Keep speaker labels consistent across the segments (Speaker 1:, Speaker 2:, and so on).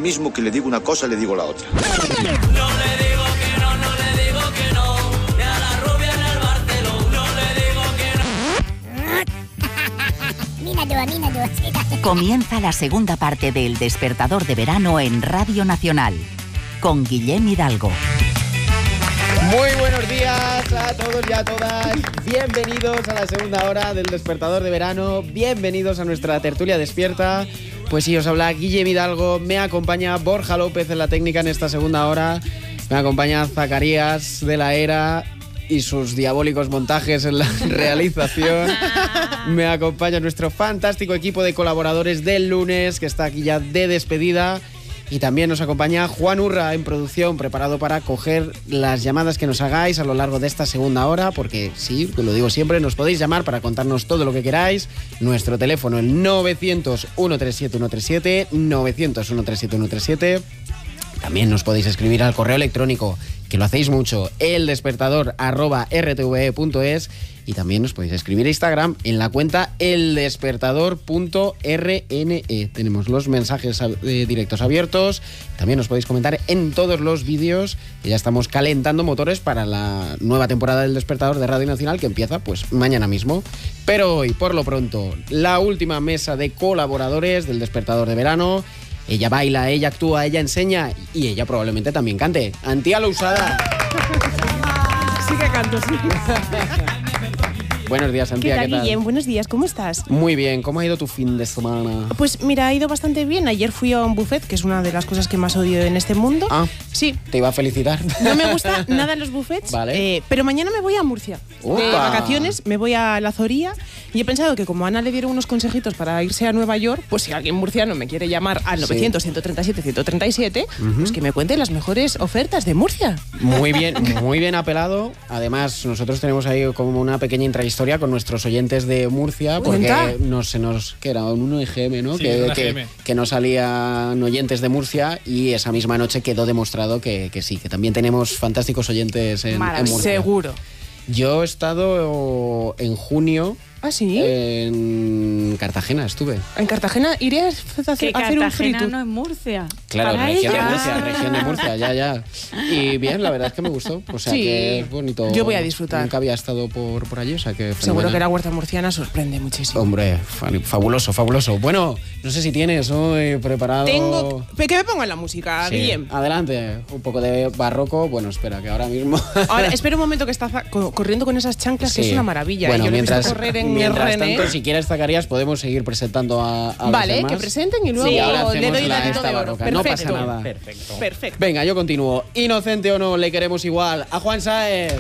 Speaker 1: mismo que le digo una cosa, le digo la otra.
Speaker 2: No le digo que no, no le digo que no. Ni a la rubia ni al Barceló. No le digo que no.
Speaker 3: Comienza la segunda parte del Despertador de Verano en Radio Nacional, con Guillem Hidalgo.
Speaker 4: Muy buenos días a todos y a todas. Bienvenidos a la segunda hora del Despertador de Verano. Bienvenidos a nuestra tertulia despierta. Pues sí, os habla Guillem Hidalgo. Me acompaña Borja López en la técnica en esta segunda hora. Me acompaña Zacarías de la Era y sus diabólicos montajes en la realización. Me acompaña nuestro fantástico equipo de colaboradores del lunes, que está aquí ya de despedida. Y también nos acompaña Juan Urra en producción, preparado para coger las llamadas que nos hagáis a lo largo de esta segunda hora, porque sí, lo digo siempre, nos podéis llamar para contarnos todo lo que queráis. Nuestro teléfono, el 900-137-137, 900-137-137. También nos podéis escribir al correo electrónico, que lo hacéis mucho, eldespertador@rtve.es, y también nos podéis escribir a Instagram en la cuenta eldespertador.rne. Tenemos los mensajes directos abiertos. También nos podéis comentar en todos los vídeos, que ya estamos calentando motores para la nueva temporada del Despertador de Radio Nacional, que empieza pues mañana mismo. Pero hoy, por lo pronto, la última mesa de colaboradores del Despertador de Verano. Ella baila, ella actúa, ella enseña y ella probablemente también cante. Antía Lousada.
Speaker 5: Sí que canto, sí.
Speaker 4: Buenos días, Antía, ¿qué tal?
Speaker 5: Guillem? Buenos días, ¿cómo estás?
Speaker 4: Muy bien, ¿cómo ha ido tu fin de semana?
Speaker 5: Pues mira, ha ido bastante bien. Ayer fui a un buffet, que es una de las cosas que más odio en este mundo.
Speaker 4: Ah,
Speaker 5: sí.
Speaker 4: Te iba a felicitar.
Speaker 5: No me gusta nada los buffets,
Speaker 4: vale.
Speaker 5: Pero mañana me voy a Murcia.
Speaker 4: ¡Opa!
Speaker 5: De vacaciones, me voy a La Zoría y he pensado que como a Ana le dieron unos consejitos para irse a Nueva York, pues si alguien murciano me quiere llamar al 900-137-137, pues que me cuente las mejores ofertas de Murcia.
Speaker 4: Muy bien apelado. Además, nosotros tenemos ahí como una pequeña intrahistoria con nuestros oyentes de Murcia, porque que era un 1EGM, ¿no?
Speaker 6: Sí,
Speaker 4: que no salían oyentes de Murcia, y esa misma noche quedó demostrado que sí, que también tenemos fantásticos oyentes en Murcia.
Speaker 5: Seguro.
Speaker 4: Yo he estado en junio.
Speaker 5: ¿Ah, sí?
Speaker 4: En Cartagena estuve.
Speaker 5: ¿En Cartagena irías a hacer un free tour?
Speaker 7: No en Murcia.
Speaker 4: Claro,
Speaker 7: Para
Speaker 4: región
Speaker 7: ella.
Speaker 4: de Murcia, región de Murcia, ya. Y bien, la verdad es que me gustó. O sea,
Speaker 5: Sí,
Speaker 4: que es bonito.
Speaker 5: yo voy a disfrutar.
Speaker 4: Nunca había estado por allí, o sea que
Speaker 5: Seguro
Speaker 4: fenomenal.
Speaker 5: que la huerta murciana sorprende muchísimo.
Speaker 4: Hombre, fabuloso. Bueno, no sé si tienes hoy preparado...
Speaker 5: Tengo... ¿Qué me pongo en la música,
Speaker 4: Sí.
Speaker 5: Guillem?
Speaker 4: Adelante, un poco de barroco. Bueno, espera, que ahora mismo...
Speaker 5: Ahora, espera un momento, que está corriendo con esas chanclas, que
Speaker 4: Sí.
Speaker 5: es una maravilla.
Speaker 4: Bueno,
Speaker 5: Yo lo he visto
Speaker 4: mientras
Speaker 5: correr en el René.
Speaker 4: tanto, si quieres, Zacarías, podemos seguir presentando a los
Speaker 5: Vale,
Speaker 4: demás.
Speaker 5: que presenten y luego
Speaker 4: Sí, ahora
Speaker 5: le
Speaker 4: hacemos
Speaker 5: doy el
Speaker 4: la
Speaker 5: datito
Speaker 4: esta
Speaker 5: de oro.
Speaker 4: barroca. No
Speaker 5: Perfecto.
Speaker 4: pasa nada.
Speaker 5: Perfecto.
Speaker 4: Venga, yo continúo. Inocente o no, le queremos igual. A Juan Sáez.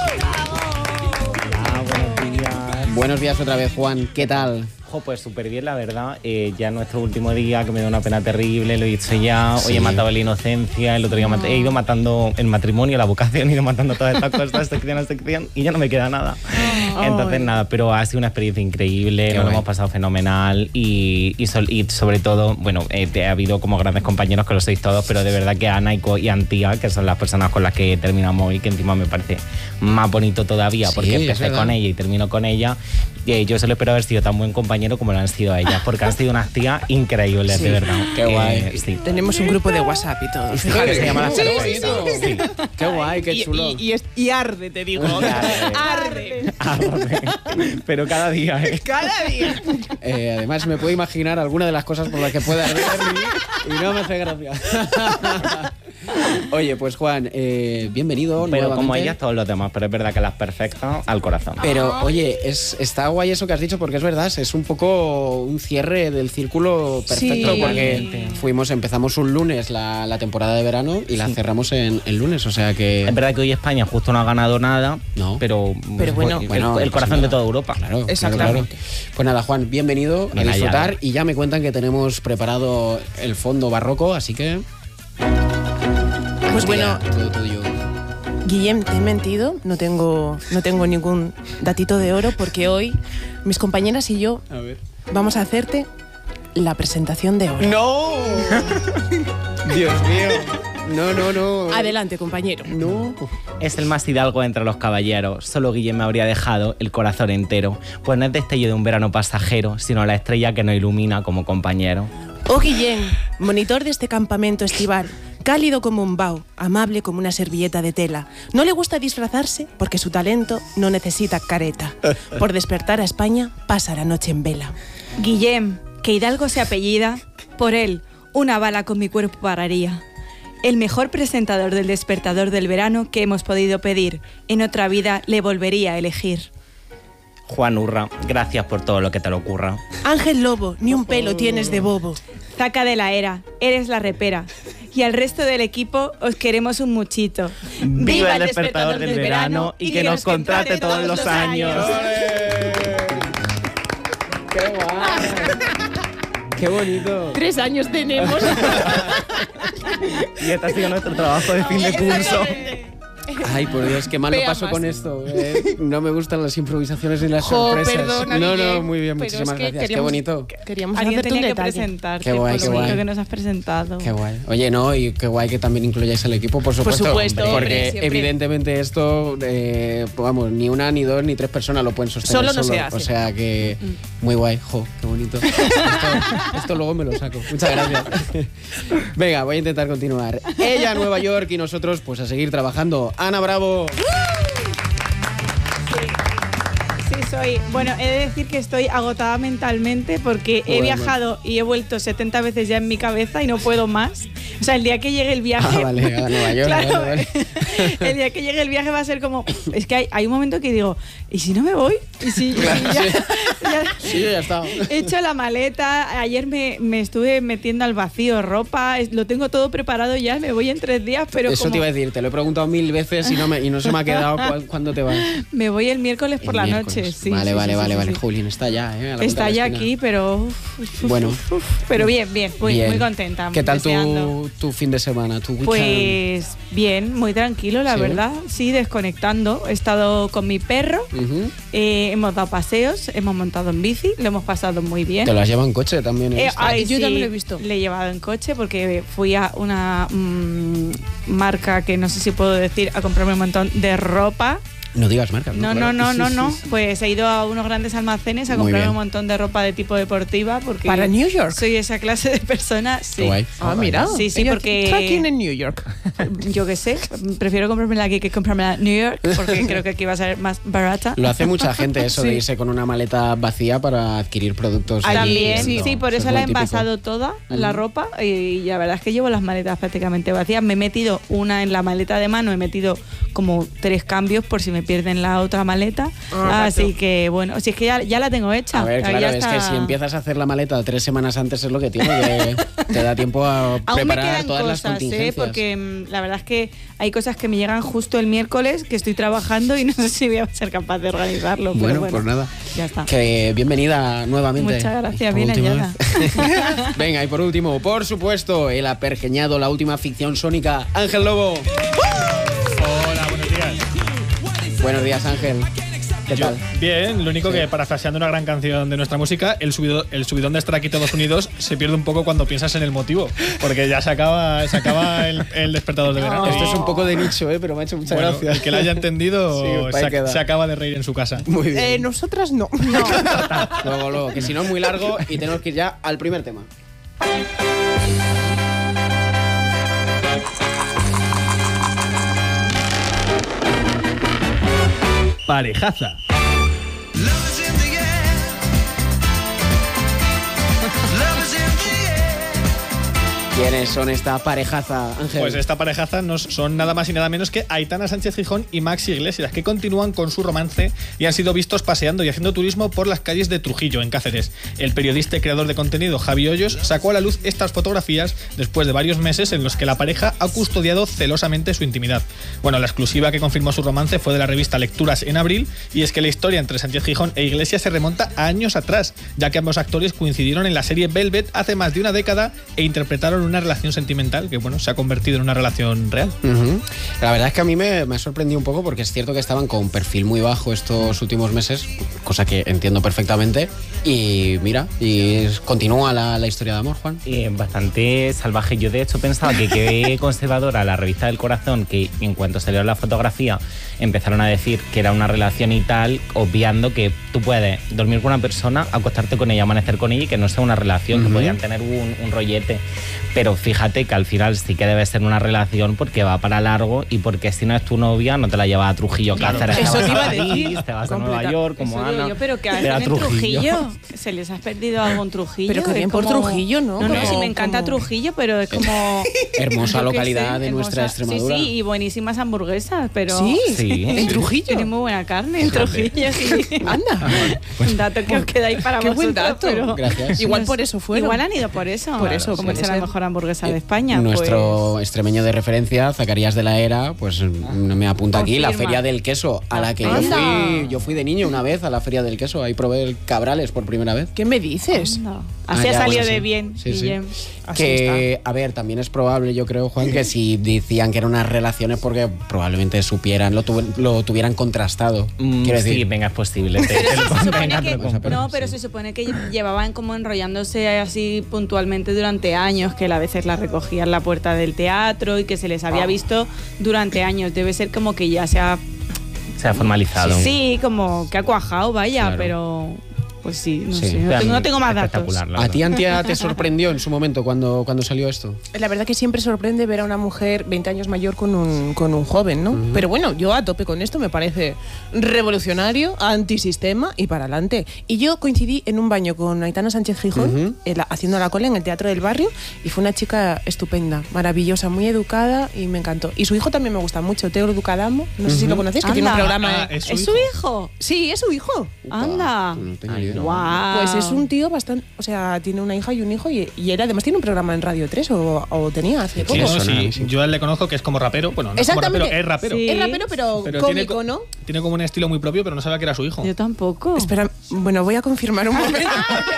Speaker 4: Buenos días otra vez, Juan. ¿Qué tal?
Speaker 8: Pues súper bien, la verdad. Ya nuestro último día, que me da una pena terrible, lo he dicho ya.
Speaker 4: Sí.
Speaker 8: Hoy he matado la inocencia, el otro día he ido matando el matrimonio, la vocación, he ido matando todas estas cosas, sección a sección, y ya no me queda nada. Entonces, nada, pero ha sido una experiencia increíble, nos lo hemos pasado fenomenal y sobre todo, bueno, ha habido como grandes compañeros, que lo sois todos, pero de verdad que Ana y Antía, que son las personas con las que terminamos hoy, que encima me parece más bonito todavía,
Speaker 4: Sí,
Speaker 8: porque
Speaker 4: es
Speaker 8: empecé
Speaker 4: verdad.
Speaker 8: con ella y termino con ella. Yo solo espero haber sido tan buen compañero como lo han sido ellas, porque han sido unas tías increíbles,
Speaker 5: Sí.
Speaker 8: de verdad.
Speaker 4: Qué guay.
Speaker 8: Sí.
Speaker 5: Tenemos un grupo de WhatsApp y todo.
Speaker 8: Fíjate, se llama
Speaker 5: Sí,
Speaker 8: la
Speaker 5: sí, sí.
Speaker 4: Qué guay, qué chulo.
Speaker 5: Y arde, te digo. Arde.
Speaker 8: Pero cada día,
Speaker 5: Cada día.
Speaker 4: Además, me puedo imaginar alguna de las cosas por las que pueda arder y no me hace gracia. Oye, pues Juan, bienvenido
Speaker 8: Pero
Speaker 4: nuevamente.
Speaker 8: como ellas, todos los demás. Pero es verdad que las perfectas al corazón.
Speaker 4: Pero, oye, está guay eso que has dicho, porque es verdad, es un poco un cierre del círculo perfecto,
Speaker 5: Sí.
Speaker 4: porque empezamos un lunes la temporada de verano y la cerramos en lunes, o sea que...
Speaker 8: Es verdad que hoy España justo no ha ganado nada,
Speaker 4: No.
Speaker 8: pero
Speaker 5: bueno,
Speaker 8: el corazón de toda Europa.
Speaker 4: Claro,
Speaker 5: Exactamente.
Speaker 4: claro. Pues nada, Juan, bienvenido
Speaker 8: Bien
Speaker 4: a disfrutar,
Speaker 8: hallado.
Speaker 4: y ya me cuentan que tenemos preparado el fondo barroco, así que...
Speaker 5: Pues bueno,
Speaker 4: Todo tuyo.
Speaker 5: Guillem, te he mentido. No tengo ningún datito de oro, porque hoy mis compañeras y yo
Speaker 4: A ver.
Speaker 5: vamos a hacerte la presentación de oro.
Speaker 4: ¡No! Dios mío. No.
Speaker 5: Adelante, compañero.
Speaker 4: No.
Speaker 8: Es el más hidalgo entre los caballeros. Solo Guillem me habría dejado el corazón entero. Pues no es destello de un verano pasajero, sino la estrella que nos ilumina como compañero.
Speaker 5: Oh, Guillem, monitor de este campamento estival, cálido como un bao, amable como una servilleta de tela. No le gusta disfrazarse porque su talento no necesita careta. Por despertar a España, pasa la noche en vela.
Speaker 6: Guillem, que Hidalgo se apellida, por él, una bala con mi cuerpo pararía. El mejor presentador del Despertador del Verano que hemos podido pedir. En otra vida le volvería a elegir.
Speaker 8: Juan Urra, gracias por todo lo que te le ocurra.
Speaker 5: Ángel Lobo, ni un pelo tienes de bobo.
Speaker 6: Zaca de la Era, eres la repera. Y al resto del equipo os queremos un muchito.
Speaker 8: ¡Viva el Despertador del Verano y que nos contrate todos los años!
Speaker 4: ¡Qué guay! ¡Qué bonito!
Speaker 5: 3 años tenemos.
Speaker 8: Y este ha sido nuestro trabajo de fin de curso.
Speaker 4: Ay, por Dios, qué mal lo paso con esto. No me gustan las improvisaciones ni las sorpresas.
Speaker 5: Perdona,
Speaker 4: no, muy bien, muchísimas gracias. Qué bonito.
Speaker 5: Queríamos
Speaker 6: Alguien
Speaker 5: hacerte un
Speaker 6: tenía que
Speaker 5: detalle.
Speaker 6: presentarte.
Speaker 4: Qué guay,
Speaker 6: por
Speaker 4: qué
Speaker 6: lo
Speaker 4: guay.
Speaker 6: bonito que nos has presentado.
Speaker 4: Qué guay. Oye, no, y qué guay que también incluyáis al equipo, por supuesto.
Speaker 5: supuesto,
Speaker 4: porque
Speaker 5: hombre, siempre.
Speaker 4: evidentemente esto, vamos, ni una, ni dos, ni 3 personas lo pueden sostener.
Speaker 5: Solo no se hace.
Speaker 4: O sea que, muy guay. Jo, qué bonito. Esto luego me lo saco. Muchas gracias. Venga, voy a intentar continuar. Ella a Nueva York y nosotros, pues a seguir trabajando. Ana Bravo.
Speaker 6: Sí, soy. Bueno, he de decir que estoy agotada mentalmente porque he viajado y he vuelto 70 veces ya en mi cabeza y no puedo más. O sea, el día que llegue el viaje.
Speaker 4: Vale, a Nueva York.
Speaker 6: Claro,
Speaker 4: vale.
Speaker 6: El día que llegue el viaje va a ser como. Es que hay un momento que digo, ¿y si no me voy? ¿Y si
Speaker 4: Claro,
Speaker 6: ya,
Speaker 4: sí.
Speaker 6: ya-
Speaker 4: Sí, ya está.
Speaker 6: He hecho la maleta, ayer me estuve metiendo al vacío ropa, lo tengo todo preparado ya, me voy en 3 días, pero
Speaker 4: Eso
Speaker 6: como
Speaker 4: te iba a decir, te lo he preguntado 1000 veces y no se me ha quedado cuándo te vas.
Speaker 6: me voy el miércoles por
Speaker 4: El
Speaker 6: la
Speaker 4: miércoles.
Speaker 6: noche. Sí,
Speaker 4: vale,
Speaker 6: sí,
Speaker 4: vale,
Speaker 6: sí,
Speaker 4: vale,
Speaker 6: sí,
Speaker 4: vale.
Speaker 6: sí.
Speaker 4: Julián está ya, a la vuelta
Speaker 6: Está
Speaker 4: de la
Speaker 6: ya
Speaker 4: esquina.
Speaker 6: aquí, pero.
Speaker 4: Bueno.
Speaker 6: Pero bien, muy
Speaker 4: Bien.
Speaker 6: contenta.
Speaker 4: ¿Qué tal
Speaker 6: deseando.
Speaker 4: tu fin de semana, tu weekend?
Speaker 6: Pues bien, muy tranquilo, la
Speaker 4: ¿Sí?
Speaker 6: verdad. Sí, desconectando. He estado con mi perro,
Speaker 4: Ujú.
Speaker 6: hemos dado paseos, hemos montado en bici, lo hemos pasado muy bien.
Speaker 4: Te lo has llevado en coche también. he visto.
Speaker 6: Ay,
Speaker 5: Yo
Speaker 6: sí,
Speaker 5: también lo he visto.
Speaker 6: Le he llevado en coche porque fui a una marca que no sé si puedo decir, a comprarme un montón de ropa.
Speaker 4: No digas marcas.
Speaker 6: No. Pues he ido a unos grandes almacenes a
Speaker 4: Muy
Speaker 6: comprarme
Speaker 4: bien.
Speaker 6: un montón de ropa de tipo deportiva porque
Speaker 5: ¿Para New York?
Speaker 6: soy esa clase de persona. Sí.
Speaker 4: Qué guay.
Speaker 5: Ah, mira.
Speaker 6: Sí, sí,
Speaker 5: Ella
Speaker 6: porque-
Speaker 5: Tracking en New York.
Speaker 6: Yo qué sé, prefiero comprármela aquí que comprármela en New York porque creo que aquí va a ser más barata.
Speaker 4: Lo hace mucha gente eso de
Speaker 5: Sí.
Speaker 4: irse con una maleta vacía para adquirir productos.
Speaker 5: Allí,
Speaker 6: También,
Speaker 5: sí.
Speaker 6: sí, por
Speaker 4: es
Speaker 6: eso
Speaker 4: muy
Speaker 6: la he
Speaker 4: típico.
Speaker 6: envasado toda, la ropa, y la verdad es que llevo las maletas prácticamente vacías. Me he metido una en la maleta de mano, he metido como 3 cambios por si me pierden la otra maleta. Así que bueno, si es que ya la tengo hecha.
Speaker 4: A ver,
Speaker 6: ya
Speaker 4: claro, es
Speaker 6: está.
Speaker 4: que si empiezas a hacer la maleta 3 semanas antes es lo que tiene, que te da tiempo a
Speaker 6: Aún me
Speaker 4: preparar
Speaker 6: quedan
Speaker 4: todas las
Speaker 6: cosas,
Speaker 4: contingencias.
Speaker 6: porque la verdad es que hay cosas que me llegan justo el miércoles, que estoy trabajando y no sé si voy a ser capaz de organizarlo. Pero
Speaker 4: Bueno, pues nada.
Speaker 6: Ya está.
Speaker 4: Que bienvenida nuevamente.
Speaker 6: Muchas gracias,
Speaker 4: Por
Speaker 6: bien
Speaker 4: última
Speaker 6: hallada.
Speaker 4: vez. Venga, y por último, por supuesto, el apergeñado, la última ficción sónica, Ángel Lobo.
Speaker 7: Hola, buenos días.
Speaker 4: Buenos días, Ángel. ¿Qué tal?
Speaker 7: Bien, lo único que, parafraseando una gran canción de nuestra música, el subidón de estar aquí todos unidos se pierde un poco cuando piensas en el motivo, porque ya se acaba el despertador de verano.
Speaker 4: Esto
Speaker 7: Y,
Speaker 4: es un poco de nicho, pero me ha hecho mucha
Speaker 7: bueno,
Speaker 4: gracia.
Speaker 7: el que lo haya entendido
Speaker 4: Sí, ahí queda.
Speaker 7: se acaba de reír en su casa.
Speaker 4: Muy bien.
Speaker 5: Nosotras no.
Speaker 4: Luego, que si no es muy largo y tenemos que ir ya al primer tema.
Speaker 7: Parejaza.
Speaker 4: ¿Quiénes son esta parejaza, Ángel?
Speaker 7: Pues esta parejaza son nada más y nada menos que Aitana Sánchez Gijón y Maxi Iglesias, que continúan con su romance y han sido vistos paseando y haciendo turismo por las calles de Trujillo, en Cáceres. El periodista y creador de contenido Javi Hoyos sacó a la luz estas fotografías después de varios meses en los que la pareja ha custodiado celosamente su intimidad. Bueno, la exclusiva que confirmó su romance fue de la revista Lecturas en abril, y es que la historia entre Sánchez Gijón e Iglesias se remonta a años atrás, ya que ambos actores coincidieron en la serie Velvet hace más de una década e interpretaron una relación sentimental que, bueno, se ha convertido en una relación real.
Speaker 4: La verdad es que a mí me ha sorprendido un poco porque es cierto que estaban con perfil muy bajo estos últimos meses, cosa que entiendo perfectamente. Y mira, y continúa la historia de amor, Juan.
Speaker 8: Bastante salvaje. Yo de hecho pensaba que qué conservadora la revista del Corazón, que en cuanto salió la fotografía empezaron a decir que era una relación y tal, obviando que tú puedes dormir con una persona, acostarte con ella, amanecer con ella y que no sea una relación, que podían tener un rollete. Pero fíjate que al final sí que debe ser una relación porque va para largo y porque si no es tu novia no te la llevas a Trujillo, Cáceres,
Speaker 5: Eso te iba a
Speaker 8: París,
Speaker 5: decir.
Speaker 8: te vas a Nueva York como
Speaker 6: Eso digo
Speaker 8: Ana.
Speaker 6: yo, pero que
Speaker 8: Era
Speaker 6: hacen en Trujillo. ¿Se les ha perdido algo en Trujillo?
Speaker 5: Pero que bien
Speaker 6: Es
Speaker 5: por
Speaker 6: como-
Speaker 5: Trujillo, ¿no?
Speaker 6: No,
Speaker 5: Como-
Speaker 6: sí, me encanta
Speaker 5: como-
Speaker 6: Trujillo, pero es como...
Speaker 4: Hermosa
Speaker 6: yo qué
Speaker 4: localidad
Speaker 6: sé,
Speaker 4: de nuestra
Speaker 6: hermosa.
Speaker 4: Extremadura.
Speaker 6: Sí, y buenísimas hamburguesas, pero...
Speaker 5: Sí,
Speaker 8: Sí.
Speaker 5: en Trujillo.
Speaker 6: Tiene muy buena carne en Trujillo, sí.
Speaker 5: Anda.
Speaker 6: Un dato que os quedáis para
Speaker 5: Qué
Speaker 6: vosotros,
Speaker 5: buen dato.
Speaker 6: pero...
Speaker 4: Gracias.
Speaker 5: Igual por eso fueron.
Speaker 6: Igual han ido por eso.
Speaker 5: Por eso,
Speaker 6: Como
Speaker 5: puede
Speaker 6: es la
Speaker 5: ser.
Speaker 6: mejor hamburguesa de España.
Speaker 4: Nuestro extremeño de referencia, Zacarías de la Era, pues me apunta aquí la
Speaker 6: Confirma.
Speaker 4: Feria del Queso, a la que
Speaker 5: Anda.
Speaker 4: yo fui de niño una vez a la Feria del Queso, ahí probé el Cabrales por primera vez.
Speaker 5: ¿Qué me dices?
Speaker 6: No.
Speaker 4: Ah,
Speaker 6: Así
Speaker 4: ya,
Speaker 6: ha salido
Speaker 4: bueno,
Speaker 6: de
Speaker 4: sí.
Speaker 6: bien,
Speaker 4: Sí, sí.
Speaker 6: Guillem.
Speaker 5: Así
Speaker 4: Que, a ver, también es probable, yo creo, Juan, que si decían que eran unas relaciones porque probablemente supieran, lo tuvieran contrastado. Quiero decir,
Speaker 8: Sí, venga, es posible.
Speaker 6: Pero
Speaker 8: te lo
Speaker 6: se
Speaker 8: compro,
Speaker 6: supone
Speaker 8: venga, te
Speaker 6: que,
Speaker 8: lo compro.
Speaker 6: no, pero se supone que llevaban como enrollándose así puntualmente durante años, que a veces la recogían en la puerta del teatro y que se les había visto durante años. Debe ser como que ya se ha...
Speaker 8: Se ha formalizado.
Speaker 6: Sí, como que ha cuajado, vaya,
Speaker 4: Claro.
Speaker 6: pero... Pues sí, no
Speaker 4: Sí.
Speaker 6: sé. No tengo más datos.
Speaker 8: Espectacular, la
Speaker 4: ¿a ti,
Speaker 8: verdad.
Speaker 4: Antia, te sorprendió en su momento cuando salió esto?
Speaker 5: La verdad que siempre sorprende ver a una mujer 20 años mayor con un joven, ¿no? Pero bueno, yo a tope con esto, me parece revolucionario, antisistema y para adelante. Y yo coincidí en un baño con Aitana Sánchez Gijón, haciendo la cola en el Teatro del Barrio, y fue una chica estupenda, maravillosa, muy educada y me encantó. Y su hijo también me gusta mucho, Teo Ducadamo, no sé si lo conocéis, que tiene un
Speaker 6: Anda.
Speaker 5: programa...
Speaker 7: Ah,
Speaker 6: ¿Es su hijo?
Speaker 5: Sí, es su hijo.
Speaker 6: Anda.
Speaker 4: No tengo ni idea.
Speaker 6: Guau.
Speaker 5: Pues es un tío bastante... O sea, tiene una hija y un hijo y él además tiene un programa en Radio 3 o tenía hace
Speaker 7: Sí,
Speaker 5: poco.
Speaker 7: no,
Speaker 4: suena,
Speaker 7: sí.
Speaker 4: sí.
Speaker 7: Yo a él le conozco que es como rapero. Bueno, no es como rapero,
Speaker 5: Exactamente.
Speaker 7: es rapero.
Speaker 6: Sí.
Speaker 5: Es rapero, pero
Speaker 7: tiene,
Speaker 5: cómico, ¿no?
Speaker 7: tiene como un estilo muy propio, pero no sabía que era su hijo.
Speaker 6: Yo tampoco.
Speaker 5: Espera, bueno, voy a confirmar un momento.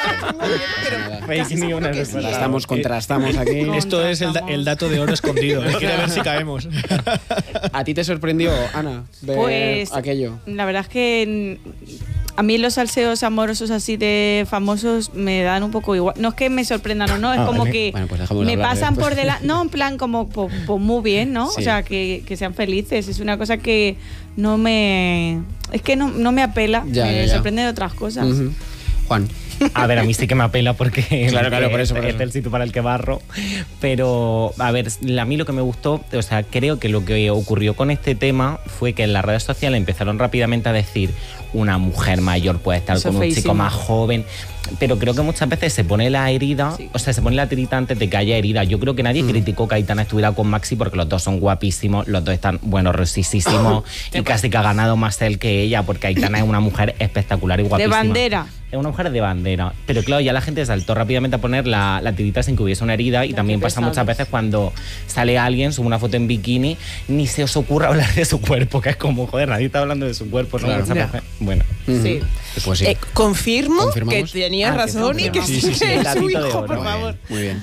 Speaker 8: Fake news, no es verdad.
Speaker 4: Contrastamos aquí.
Speaker 7: Esto es el dato de oro escondido. Quiere ver si caemos.
Speaker 4: ¿A ti te sorprendió, Ana, ver
Speaker 6: Pues
Speaker 4: aquello?
Speaker 6: la verdad es que a mí los salseos amorosos así de famosos me dan un poco igual. No es que me sorprendan o no, es como
Speaker 8: vale.
Speaker 6: que
Speaker 4: Bueno, pues dejamos de
Speaker 6: me
Speaker 4: hablar
Speaker 6: pasan
Speaker 4: después.
Speaker 6: por delante. No, en plan como pues muy bien, ¿no?
Speaker 4: Sí.
Speaker 6: O sea, que sean felices. Es una cosa que no me... Es que no me apela,
Speaker 4: Ya,
Speaker 6: me
Speaker 4: ya.
Speaker 6: sorprende de otras cosas.
Speaker 4: Ujú. Juan.
Speaker 8: A ver, a mí sí que me apela porque
Speaker 4: Claro, por eso.
Speaker 8: es el sitio para el que barro. Pero, a ver, a mí lo que me gustó, o sea, creo que lo que ocurrió con este tema fue que en las redes sociales empezaron rápidamente a decir una mujer mayor puede estar
Speaker 6: Eso
Speaker 8: con un
Speaker 6: feísimo.
Speaker 8: chico más joven. Pero creo que muchas veces se pone la herida,
Speaker 6: Sí.
Speaker 8: o sea, se pone la tirita antes de que haya herida. Yo creo que nadie criticó que Aitana estuviera con Maxi porque los dos son guapísimos, los dos están, bueno, rosísimos y casi que ha ganado más él que ella porque Aitana es una mujer espectacular y
Speaker 6: De
Speaker 8: guapísima.
Speaker 6: bandera.
Speaker 8: Es una mujer de bandera. Pero claro, ya la gente saltó rápidamente a poner la tirita sin que hubiese una herida. Y también pasa
Speaker 6: pesados.
Speaker 8: muchas veces cuando sale alguien, sube una foto en bikini, ni se os ocurra hablar de su cuerpo, que es como, joder, nadie está hablando de su cuerpo. ¿no?
Speaker 4: Claro.
Speaker 8: Muchas
Speaker 5: Ya.
Speaker 8: veces- Bueno.
Speaker 6: Sí.
Speaker 4: Pues sí.
Speaker 5: Confirmo que
Speaker 4: ¿Confirmamos?
Speaker 5: tenías
Speaker 8: Ah, que
Speaker 5: razón y que
Speaker 8: confirmamos.
Speaker 5: sí,
Speaker 8: Sí, sí, sí,
Speaker 5: que es su
Speaker 8: datito de
Speaker 5: hijo,
Speaker 8: oro.
Speaker 5: por
Speaker 8: Muy
Speaker 5: favor.
Speaker 4: Muy bien.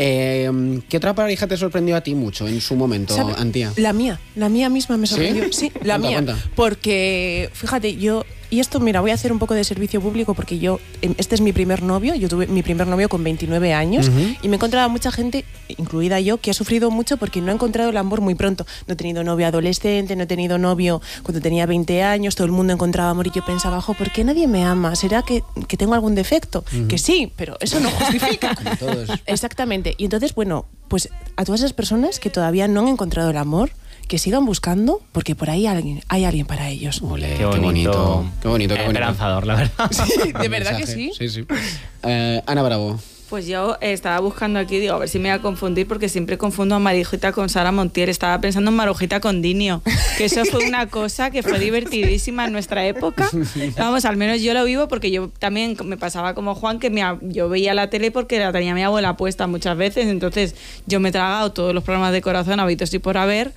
Speaker 4: ¿Qué otra pareja te sorprendió a ti mucho en su momento,
Speaker 5: ¿Sabe?
Speaker 4: Antía?
Speaker 5: La mía misma me sorprendió. Sí, la
Speaker 4: Cuenta,
Speaker 5: mía.
Speaker 4: cuenta.
Speaker 5: Porque, fíjate, yo... Y esto, mira, voy a hacer un poco de servicio público porque este es mi primer novio, yo tuve mi primer novio con 29 años y me he encontrado a mucha gente, incluida yo, que ha sufrido mucho porque no ha encontrado el amor muy pronto. No he tenido novio adolescente, no he tenido novio cuando tenía 20 años, todo el mundo encontraba amor y yo pensaba, ojo, ¿por qué nadie me ama? ¿Será que tengo algún defecto? Que sí, pero eso no justifica.
Speaker 4: Como todos.
Speaker 5: Exactamente. Y entonces, bueno, pues a todas esas personas que todavía no han encontrado el amor, que sigan buscando, porque por ahí hay alguien para ellos.
Speaker 4: Ole,
Speaker 8: Qué bonito.
Speaker 4: Qué bonito, qué bonito.
Speaker 8: Esperanzador, la verdad.
Speaker 5: Sí, de verdad que
Speaker 4: Mensaje.
Speaker 5: sí.
Speaker 4: Sí. Ana Bravo.
Speaker 6: Pues yo estaba buscando aquí, digo, a ver si me voy a confundir, porque siempre confundo a Marijita con Sara Montiel. Estaba pensando en Marujita con Dinio, que eso fue una cosa que fue divertidísima en nuestra época. Vamos, al menos yo lo vivo porque yo también me pasaba como Juan, que yo veía la tele porque la tenía mi abuela puesta muchas veces, entonces yo me he tragado todos los programas de Corazón habidos y por haber,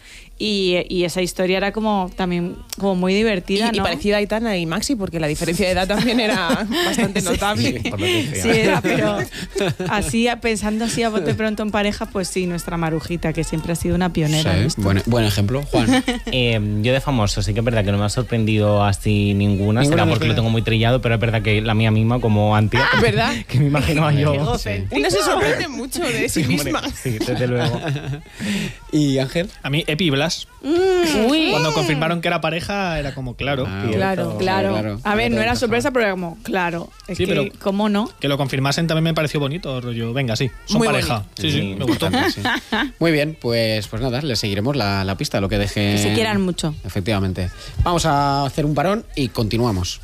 Speaker 6: y esa historia era como también como muy divertida,
Speaker 5: Y
Speaker 6: ¿no?
Speaker 5: parecida a Aitana y Maxi, porque la diferencia de edad también era bastante notable.
Speaker 8: Por lo que sea.
Speaker 6: Sí, era, pero así, pensando así a bote pronto en pareja, pues sí, nuestra Marujita, que siempre ha sido una pionera.
Speaker 4: Sí, buen ejemplo, Juan.
Speaker 8: Yo de famoso, sí que es verdad que no me ha sorprendido así ninguna será porque lo tengo muy trillado, pero es verdad que la mía misma como Antía,
Speaker 5: ¿verdad?
Speaker 8: Que me imaginaba yo.
Speaker 5: Sí. Una se sorprende mucho de sí misma.
Speaker 8: Hombre, sí, desde luego.
Speaker 4: ¿Y Ángel?
Speaker 7: A mí, Epi y Blas.
Speaker 5: Uy.
Speaker 7: Cuando confirmaron que era pareja, era como claro.
Speaker 6: Claro. A ver, no era sorpresa, pero era como, claro. Es
Speaker 7: Sí,
Speaker 6: que,
Speaker 7: pero
Speaker 6: ¿cómo no?
Speaker 7: Que lo confirmasen también me pareció bonito, rollo. Venga, sí, son
Speaker 5: Muy
Speaker 7: pareja.
Speaker 5: bonito.
Speaker 7: Sí, me gustó.
Speaker 4: Sí. Muy bien, pues nada, le seguiremos la pista, lo que deje.
Speaker 6: Que se quieran mucho.
Speaker 4: Efectivamente. Vamos a hacer un parón y continuamos.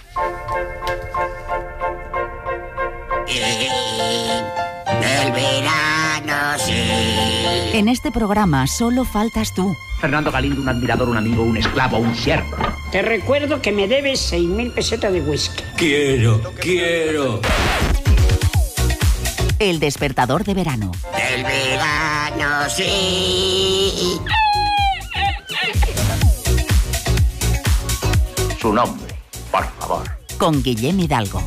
Speaker 2: Del verano, sí.
Speaker 3: En este programa solo faltas tú.
Speaker 9: Fernando Galindo, un admirador, un amigo, un esclavo, un siervo.
Speaker 10: Te recuerdo que me debes 6.000 pesetas de whisky.
Speaker 2: Quiero.
Speaker 3: El despertador de verano.
Speaker 2: Del verano, sí.
Speaker 9: Su nombre, por favor.
Speaker 3: Con Guillem Hidalgo.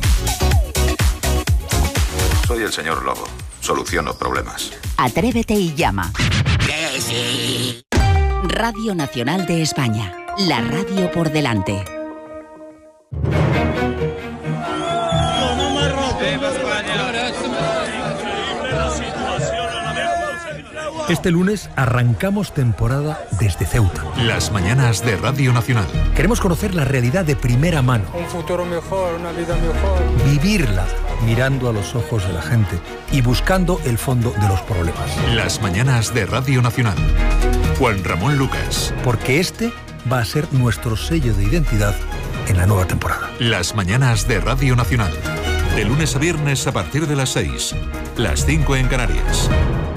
Speaker 1: Soy el señor Lobo. Soluciono problemas.
Speaker 3: Atrévete y llama.
Speaker 2: Que sí.
Speaker 3: Radio Nacional de España. La radio por delante.
Speaker 11: Este lunes arrancamos temporada desde Ceuta.
Speaker 12: Las mañanas de Radio Nacional.
Speaker 11: Queremos conocer la realidad de primera mano.
Speaker 13: Un futuro mejor, una vida mejor.
Speaker 11: Vivirla mirando a los ojos de la gente y buscando el fondo de los problemas.
Speaker 12: Las mañanas de Radio Nacional. Juan Ramón Lucas.
Speaker 11: Porque este va a ser nuestro sello de identidad en la nueva temporada.
Speaker 12: Las mañanas de Radio Nacional. De lunes a viernes a partir de las 6. Las 5 en Canarias.